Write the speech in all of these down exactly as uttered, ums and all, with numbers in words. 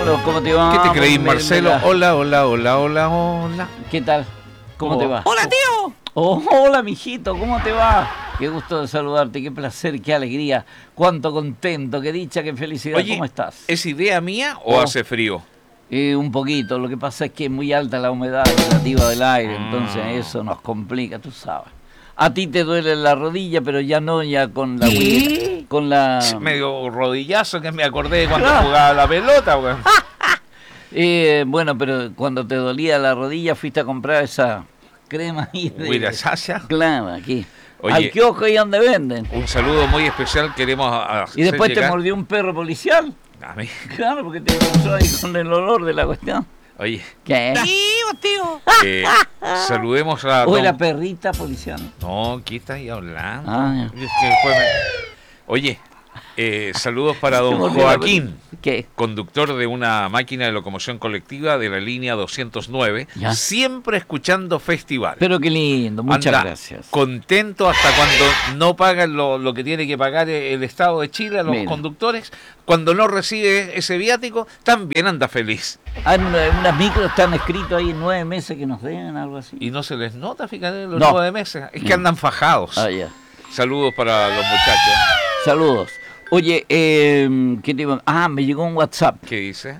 Carlos, ¿cómo te va? ¿Qué te creí, Por Marcelo? verla. Hola, hola, hola, hola, hola. ¿Qué tal? ¿Cómo, ¿Cómo te va? va? ¡Hola, tío! Oh, hola, mijito, ¿cómo te va? Qué gusto de saludarte, qué placer, qué alegría, cuánto contento, qué dicha, qué felicidad. Oye, ¿Cómo estás? ¿es idea mía o Oh. hace frío? Eh, un poquito, lo que pasa es que es muy alta la humedad relativa del aire, Ah. entonces eso nos complica, tú sabes. A ti te duele la rodilla, pero ya no, ya con la huilla, con la... Medio rodillazo que me acordé de cuando Ah. jugaba la pelota, weón. Eh, bueno, pero cuando te dolía la rodilla fuiste a comprar esa crema ahí de... Huira Sasha. Claro, aquí. Oye, al kiosco ahí donde venden. Un saludo muy especial queremos a- a Y después hacer te llegar- mordió un perro policial. A mí. Claro, porque te cruzó ahí con el olor de la cuestión. Oye, ¿Qué? Tío, tío. eh, saludemos a O don- la perrita policial. No, ¿qué estás ahí hablando? Ah, Es que después me- Oye, eh, saludos para Se me don olvidó la Joaquín, ¿Qué? conductor de una máquina de locomoción colectiva de la línea doscientos nueve, Ya. siempre escuchando festival. Pero qué lindo, muchas Anda gracias. contento hasta cuando no pagan lo, lo que tiene que pagar el Estado de Chile a los Mira. conductores. Cuando no recibe ese viático, también anda feliz. Hay una- unas micros están escritos ahí en nueve meses que nos den, algo así. Y no se les nota, fíjate, los No. nueve meses. Es que No. andan fajados. Ah, ya. Saludos para los muchachos. Saludos. Oye, eh, ¿qué te iba? Ah, me llegó un WhatsApp. ¿Qué dice?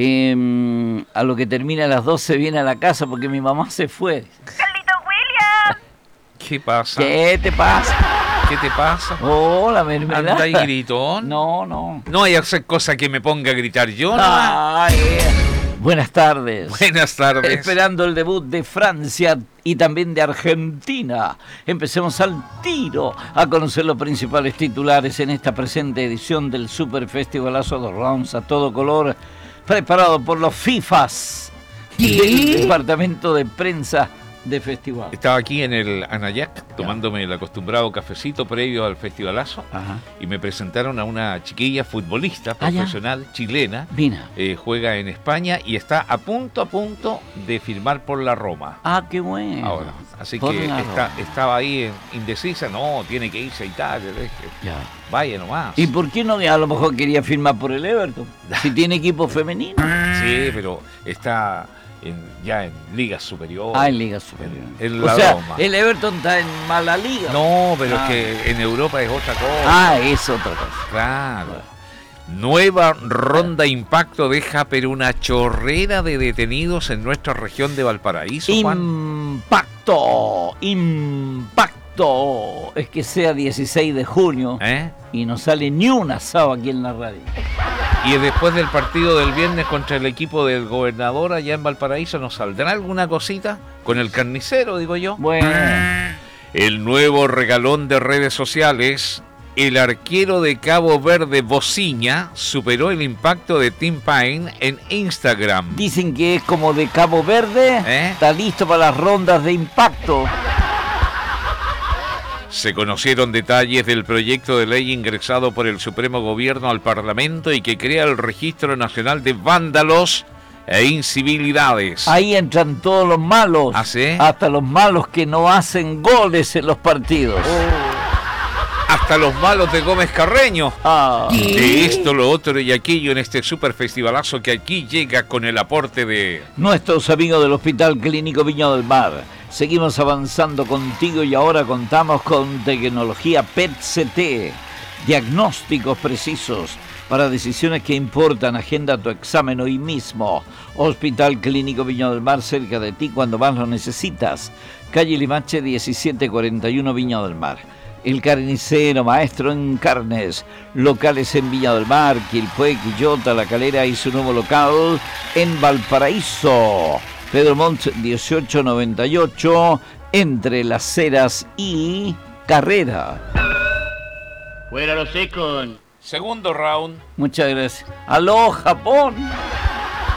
Eh, a lo que termina a las doce viene a la casa porque mi mamá se fue. Carlito William. ¿Qué pasa? ¿Qué te pasa? ¿Qué te pasa? Hola, mermelada. ¿Anda ahí gritón? No, no. No hay que hacer cosa que me ponga a gritar yo, ¿no? Ay, eh. Buenas tardes. Buenas tardes. Esperando el debut de Francia y también de Argentina. Empecemos al tiro a conocer los principales titulares en esta presente edición del Super Festivalazo de Rounds a todo color, preparado por los FIFAs del Departamento de Prensa de Festival. Estaba aquí en el Anayac tomándome el acostumbrado cafecito previo al festivalazo Ajá. y me presentaron a una chiquilla futbolista Ah, ya. profesional chilena. Mira. Eh, juega en España y está a punto a punto de firmar por la Roma. Ah, qué bueno. Ahora, así Por que la está, Roma. estaba ahí en- indecisa, no, tiene que irse a Italia, le dije, Ya. vaya nomás. ¿Y por qué no? A lo mejor quería firmar por el Everton. Si tiene equipo femenino. Sí, pero está en- ya en ligas superiores. Ah, en Liga Superior. En O la sea, Roma. el Everton está en mala liga. No, pero Ah. es que en Europa es otra cosa. Ah, es otra cosa. Claro. Nueva ronda impacto deja pero una chorrera de detenidos en nuestra región de Valparaíso, Juan. Impacto, impacto. Es que sea dieciséis de junio ¿Eh? y no sale ni un asado aquí en la radio. Y después del partido del viernes contra el equipo del gobernador allá en Valparaíso, ¿nos saldrá alguna cosita? Con el carnicero, digo yo. Bueno, El nuevo regalón de redes sociales, el arquero de Cabo Verde, Bociña, superó el impacto de Tim Payne en Instagram. dicen que es como de Cabo Verde. ¿Eh? Está listo para las rondas de impacto. Se conocieron detalles del proyecto de ley ingresado por el Supremo Gobierno al Parlamento y que crea el Registro Nacional de Vándalos e Incivilidades. Ahí entran todos los malos. ¿Ah, sí? Hasta los malos que no hacen goles en los partidos. Hasta los malos de Gómez Carreño. Ah. De esto, lo otro y aquello en este super festivalazo que aquí llega con el aporte de... Nuestros amigos del Hospital Clínico Viña del Mar. Seguimos avanzando contigo y ahora contamos con tecnología P E T C T. Diagnósticos precisos para decisiones que importan. Agenda tu examen hoy mismo. Hospital Clínico Viña del Mar, cerca de ti cuando más lo necesitas. Calle Limache diecisiete cuarenta y uno, Viña del Mar. El Carnicero, maestro en carnes. Locales en Viña del Mar, Quilpué, Quillota, La Calera y su nuevo local en Valparaíso. Pedro Montt dieciocho noventa y ocho, entre Las Heras y Carrera. Fuera los secos. Segundo round. Muchas gracias. ¡Aló, Japón!